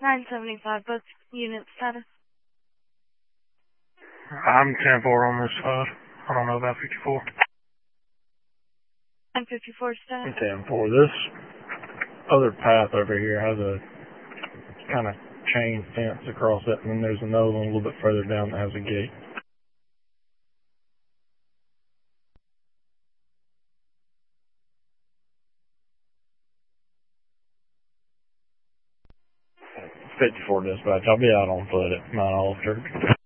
975, both unit status. I'm 10-4 on this side. I don't know about 54. I'm 54 status. I'm 10-4. This other path over here has a kind of chain fence across it, and then there's another one a little bit further down that has a gate. .54 dispatch. I'll be out on foot at Mount Olive Church.